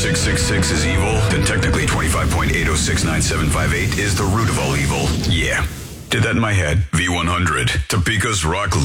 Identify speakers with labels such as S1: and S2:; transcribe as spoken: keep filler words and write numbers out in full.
S1: six six six is evil, then technically twenty-five point eight oh six nine seven five eight is the root of all evil. Yeah. Did that in my head. V one hundred, Topeka's rock